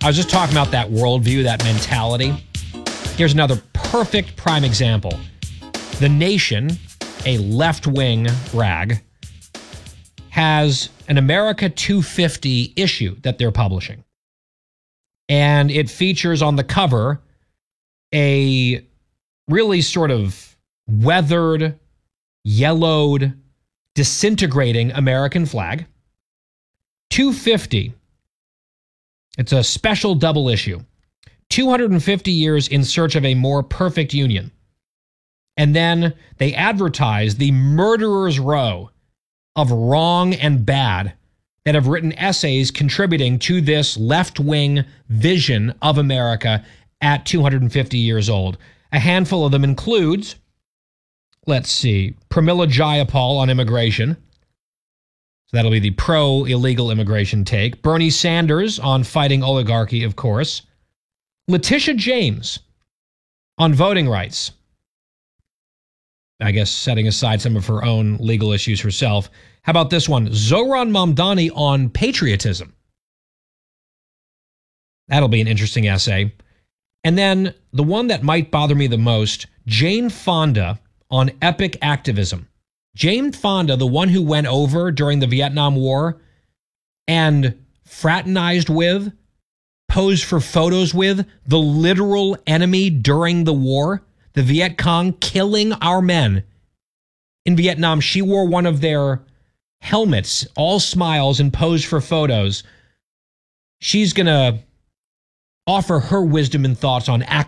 I was just talking about that worldview, that mentality. Here's another perfect prime example. The Nation, a left-wing rag, has an America 250 issue that they're publishing. And it features on the cover a really sort of weathered, yellowed, disintegrating American flag. 250. It's a special double issue. 250 years in search of a more perfect union. And then they advertise the murderer's row of wrong and bad that have written essays contributing to this left-wing vision of America at 250 years old. A handful of them includes, let's see, Pramila Jayapal on immigration. So that'll be the pro-illegal immigration take. Bernie Sanders on fighting oligarchy, of course. Letitia James on voting rights. I guess setting aside some of her own legal issues herself. How about this one? Zohran Mamdani on patriotism. That'll be an interesting essay. And then the one that might bother me the most, Jane Fonda on epic activism. Jane Fonda, the one who went over during the Vietnam War and fraternized with, posed for photos with the literal enemy during the war, the Viet Cong killing our men in Vietnam. She wore one of their helmets, all smiles, and posed for photos. She's going to offer her wisdom and thoughts on